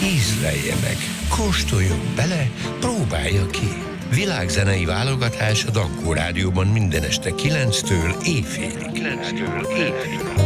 ízlelje meg, kóstoljon bele, próbálja ki. Világzenei válogatás a Dankó Rádióban minden este 9-től éjfélig.